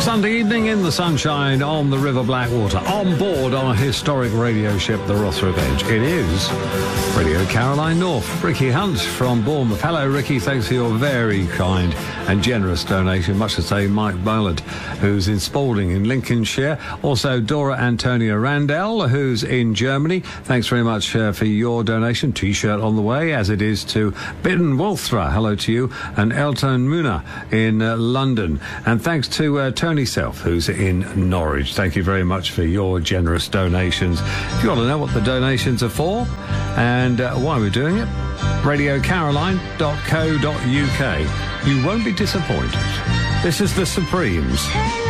Sunday evening in the sunshine on the River Blackwater, on board our historic radio ship, the Rotherham Edge. It is Radio Caroline North. Ricky Hunt from Bournemouth. Hello, Ricky. Thanks for your very kind and generous donation. Much to say, Mike Boland, who's in Spalding in Lincolnshire. Also, Dora Antonia Randell, who's in Germany. Thanks very much for your donation. T-shirt on the way, as it is to Bitten Wolthra. Hello to you. And Elton Muna in London. And thanks to Tony Self, who's in Norwich. Thank you very much for your generous donations. If you want to know what the donations are for and why we're doing it, radiocaroline.co.uk. You won't be disappointed. This is The Supremes.